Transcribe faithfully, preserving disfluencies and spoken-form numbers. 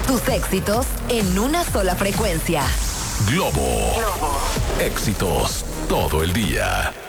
Tus éxitos en una sola frecuencia. Globo. Globo. Éxitos todo el día.